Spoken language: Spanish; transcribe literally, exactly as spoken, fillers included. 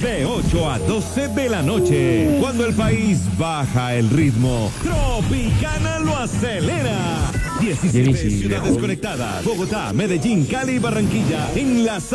de ocho a doce de la noche. Cuando el país baja el ritmo, Tropicana lo acelera. diecisiete ciudades conectadas: Bogotá, Medellín, Cali y Barranquilla. En la